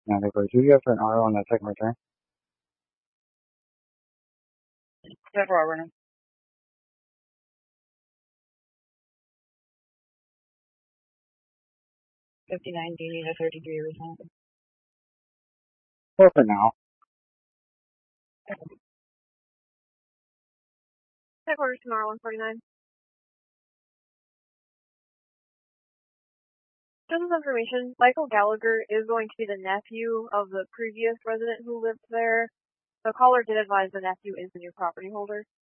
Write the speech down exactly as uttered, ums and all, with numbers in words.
Now they go, do you have an R on that second return? That's Robert. fifty-nine, do you need a thirty-three return? Well, for now. Headquarters tomorrow, one forty-nine. Just as information, Michael Gallagher is going to be the nephew of the previous resident who lived there. The caller did advise the nephew is the new property holder.